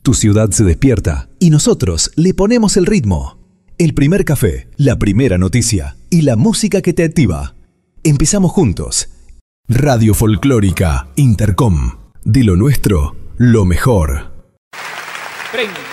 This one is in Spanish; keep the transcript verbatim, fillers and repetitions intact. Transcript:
Tu ciudad se despierta y nosotros le ponemos el ritmo. El primer café, la primera noticia y la música que te activa. Empezamos juntos. Radio Folclórica Intercom. De lo nuestro, lo mejor. Prende.